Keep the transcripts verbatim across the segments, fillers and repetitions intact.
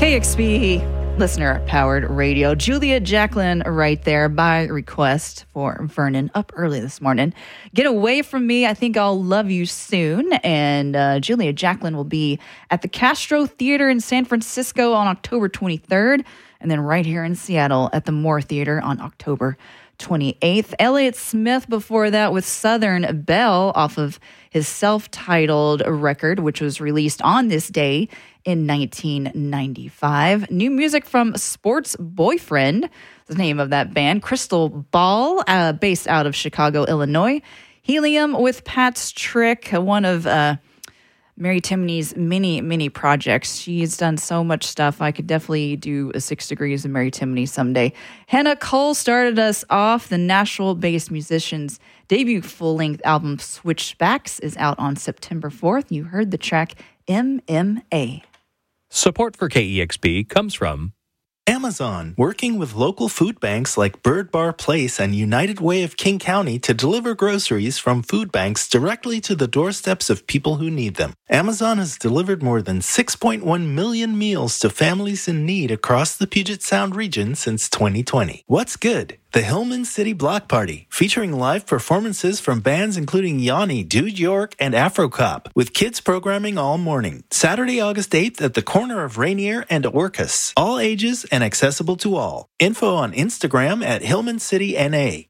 K X P listener-powered radio. Julia Jacqueline right there by request for Vernon up early this morning. Get away from me. I think I'll love you soon. And uh, Julia Jacqueline will be at the Castro Theater in San Francisco on October twenty-third. And then right here in Seattle at the Moore Theater on October twenty-eighth. Elliott Smith before that with Southern Belle off of his self-titled record, which was released on this day in nineteen ninety-five. New music from Sports Boyfriend, the name of that band. Crystal Ball, uh, based out of Chicago, Illinois. Helium with Pat's Trick, one of uh, Mary Timony's many, many projects. She's done so much stuff. I could definitely do a Six Degrees of Mary Timony someday. Hannah Cole started us off. The Nashville-based musician's debut full-length album, Switchbacks, is out on September fourth. You heard the track M M A. Support for K E X P comes from Amazon, working with local food banks like Bird Bar Place and United Way of King County to deliver groceries from food banks directly to the doorsteps of people who need them. Amazon has delivered more than six point one million meals to families in need across the Puget Sound region since twenty twenty. What's good? The Hillman City Block Party, featuring live performances from bands including Yanni, Dude York, and Afrocop, with kids programming all morning. Saturday, August eighth at the corner of Rainier and Orcas. All ages and accessible to all. Info on Instagram at Hillman City N A.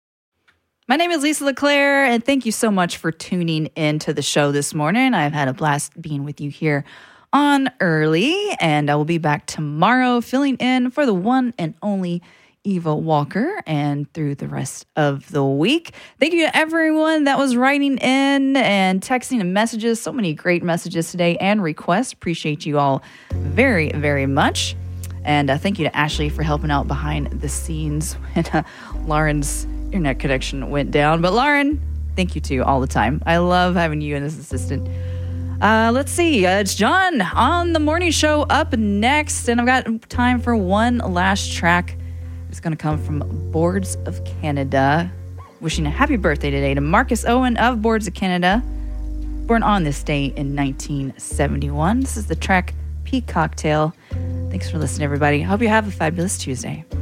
My name is Lisa LeClaire, and thank you so much for tuning in to the show this morning. I've had a blast being with you here on early, and I will be back tomorrow filling in for the one and only Eva Walker and through the rest of the week. Thank you to everyone that was writing in and texting and messages. So many great messages today and requests. Appreciate you all very, very much. And uh, thank you to Ashley for helping out behind the scenes when uh, Lauren's internet connection went down. But Lauren, thank you too all the time. I love having you as assistant. Uh, let's see. Uh, it's John on the morning show up next. And I've got time for one last track. It's going to come from Boards of Canada. Wishing a happy birthday today to Marcus Owen of Boards of Canada. Born on this day in nineteen seventy-one. This is the track Peak Cocktail. Thanks for listening, everybody. Hope you have a fabulous Tuesday.